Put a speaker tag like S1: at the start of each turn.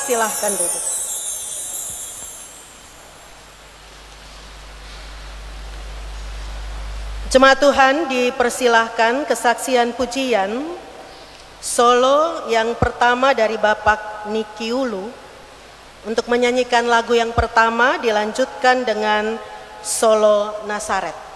S1: Silahkan duduk. Jemaat Tuhan, dipersilahkan kesaksian pujian solo yang pertama dari Bapak Niki Ulu. Untuk menyanyikan lagu yang pertama dilanjutkan dengan solo Nasaret.